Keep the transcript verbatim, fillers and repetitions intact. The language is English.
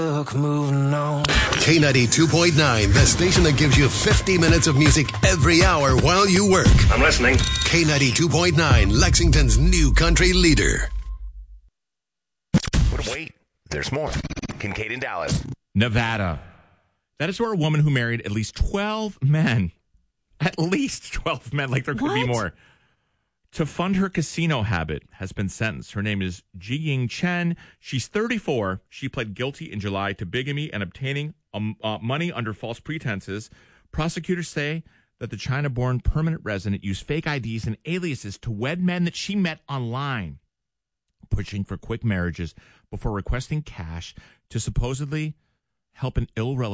Moving on. K ninety-two point nine, the station that gives you fifty minutes of music every hour while you work. I'm listening. K ninety-two point nine, Lexington's new country leader. But wait, there's more. Kincaid in Dallas. Nevada. That is where a woman who married at least twelve men, at least twelve men, like there could What? be more, to fund her casino habit has been sentenced. Her name is Jiying Chen. She's thirty-four. She pled guilty in July to bigamy and obtaining um, uh, money under false pretenses. Prosecutors say that the China-born permanent resident used fake I Ds and aliases to wed men that she met online, pushing for quick marriages before requesting cash to supposedly help an ill relative